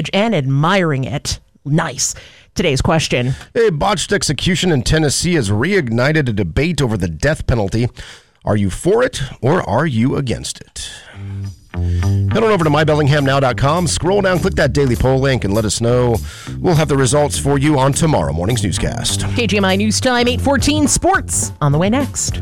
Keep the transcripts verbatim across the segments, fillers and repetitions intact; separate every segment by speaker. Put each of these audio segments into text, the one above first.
Speaker 1: footage and admiring it. Nice. Today's question.
Speaker 2: A botched execution in Tennessee has reignited a debate over the death penalty. Are you for it or are you against it? Head on over to my bellingham now dot com, scroll down, click that daily poll link, and let us know. We'll have the results for you on tomorrow morning's newscast.
Speaker 1: K G M I News Time, eight fourteen Sports on the way next.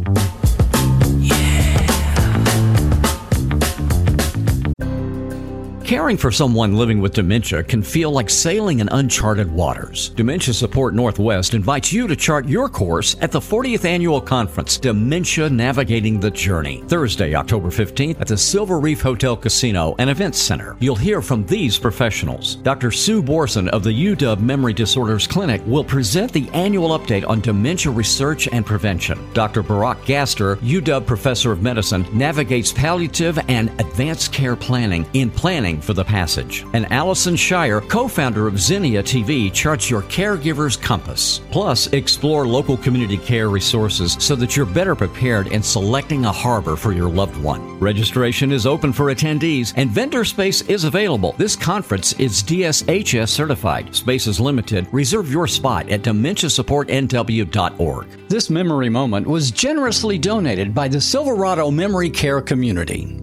Speaker 3: Caring for someone living with dementia can feel like sailing in uncharted waters. Dementia Support Northwest invites you to chart your course at the fortieth Annual Conference, Dementia Navigating the Journey, Thursday, October fifteenth at the Silver Reef Hotel Casino and Events Center. You'll hear from these professionals. Doctor Sue Borson of the U W Memory Disorders Clinic will present the annual update on dementia research and prevention. Doctor Barack Gaster, U W Professor of Medicine, navigates palliative and advanced care planning in planning for the passage. And Allison Shire, co-founder of Xenia T V, charts your caregiver's compass. Plus, explore local community care resources so that you're better prepared in selecting a harbor for your loved one. Registration is open for attendees and vendor space is available. This conference is D S H S certified. Space is limited. Reserve your spot at dementia support n w dot org. This memory moment was generously donated by the Silverado Memory Care Community.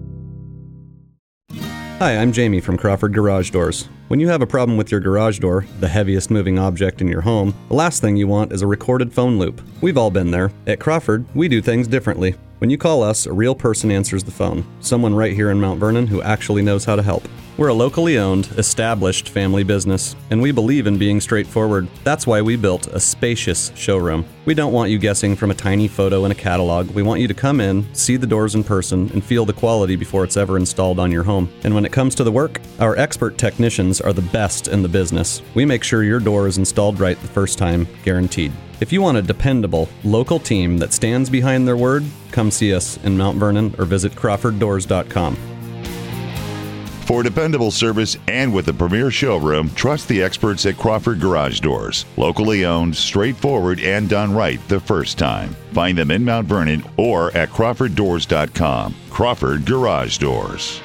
Speaker 4: Hi, I'm Jamie from Crawford Garage Doors. When you have a problem with your garage door, the heaviest moving object in your home, the last thing you want is a recorded phone loop. We've all been there. At Crawford, we do things differently. When you call us, a real person answers the phone. Someone right here in Mount Vernon who actually knows how to help. We're a locally owned, established family business, and we believe in being straightforward. That's why we built a spacious showroom. We don't want you guessing from a tiny photo in a catalog. We want you to come in, see the doors in person, and feel the quality before it's ever installed on your home. And when it comes to the work, our expert technicians are the best in the business. We make sure your door is installed right the first time, guaranteed. If you want a dependable, local team that stands behind their word, come see us in Mount Vernon or visit crawford doors dot com.
Speaker 5: For dependable service and with a premier showroom, trust the experts at Crawford Garage Doors. Locally owned, straightforward, and done right the first time. Find them in Mount Vernon or at crawford doors dot com. Crawford Garage Doors.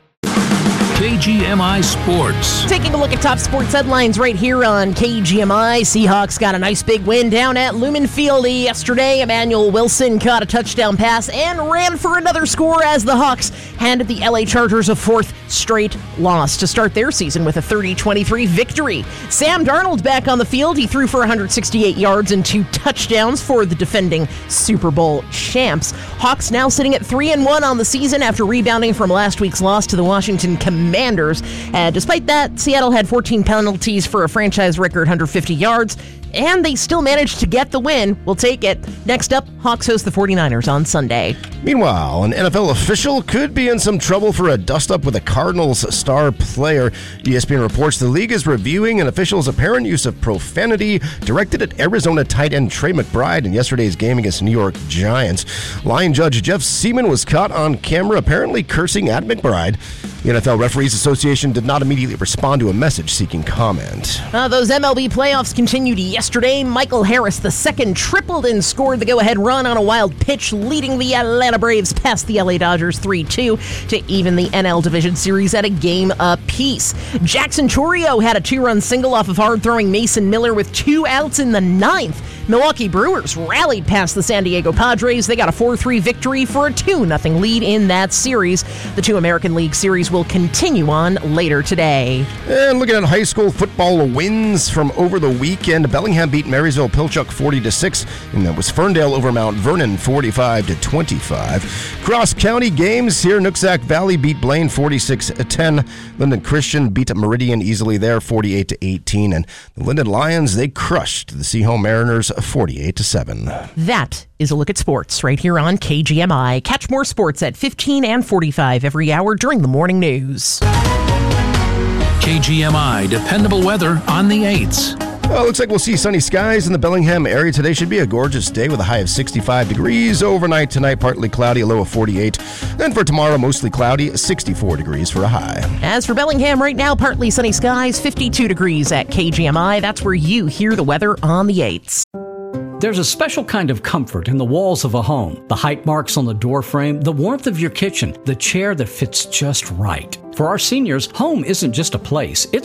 Speaker 6: K G M I Sports.
Speaker 1: Taking a look at top sports headlines right here on K G M I. Seahawks got a nice big win down at Lumen Field yesterday. Emmanuel Wilson caught a touchdown pass and ran for another score as the Hawks handed the L A Chargers a fourth straight loss to start their season with a thirty twenty-three victory. Sam Darnold back on the field. He threw for one hundred sixty-eight yards and two touchdowns for the defending Super Bowl champs. Hawks now sitting at three and one on the season after rebounding from last week's loss to the Washington Commanders. Commanders. Uh, despite that, Seattle had fourteen penalties for a franchise record one hundred fifty yards, and they still managed to get the win. We'll take it. Next up, Hawks host the forty-niners on Sunday.
Speaker 2: Meanwhile, an N F L official could be in some trouble for a dust-up with a Cardinals star player. E S P N reports the league is reviewing an official's apparent use of profanity directed at Arizona tight end Trey McBride in yesterday's game against New York Giants. Line judge Jeff Seaman was caught on camera apparently cursing at McBride. The N F L Referees Association did not immediately respond to a message seeking comment.
Speaker 1: Uh, those M L B playoffs continued yesterday. Michael Harris the second tripled and scored the go-ahead run on a wild pitch, leading the Atlanta Braves past the L A Dodgers three two to even the N L Division Series at a game apiece. Jackson Chourio had a two-run single off of hard-throwing Mason Miller with two outs in the ninth. Milwaukee Brewers rallied past the San Diego Padres. They got a four three victory for a two nothing lead in that series. The two American League series will continue on later today.
Speaker 2: And looking at high school football wins from over the weekend, Bellingham beat Marysville Pilchuck forty to six, and that was Ferndale over Mount Vernon forty-five to twenty-five. Cross county games here, Nooksack Valley beat Blaine forty-six to ten. Linden Christian beat Meridian easily there forty-eight to eighteen, and the Linden Lions, they crushed the Seaholm Mariners forty-eight to seven.
Speaker 1: That is a look at sports right here on K G M I. Catch more sports at fifteen and forty-five every hour during the morning news.
Speaker 6: K G M I dependable weather on the eights.
Speaker 2: Well, looks like we'll see sunny skies in the Bellingham area today. Should be a gorgeous day with a high of sixty-five degrees. Overnight tonight, partly cloudy, a low of forty-eight. Then for tomorrow, mostly cloudy, sixty-four degrees for a high.
Speaker 1: As for Bellingham right now, partly sunny skies, fifty-two degrees at K G M I. That's where you hear the weather on the eights.
Speaker 3: There's a special kind of comfort in the walls of a home. The height marks on the door frame, the warmth of your kitchen, the chair that fits just right. For our seniors, home isn't just a place, it's